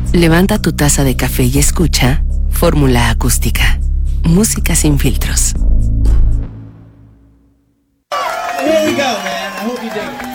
Levanta tu taza de café y escucha Fórmula Acústica. Música sin filtros. Here we go, man. I hope you dig it.